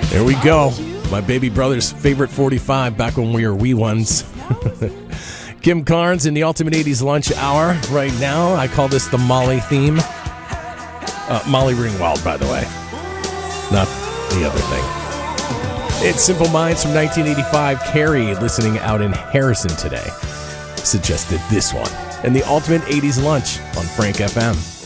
There we go. My baby brother's favorite 45 back when we were wee ones. Kim Carnes in the Ultimate 80s Lunch Hour right now. I call this the Molly theme. Molly Ringwald, by the way. Not the other thing. It's Simple Minds from 1985. Carrie, listening out in Harrison today, suggested this one. And the Ultimate 80s Lunch on Frank FM.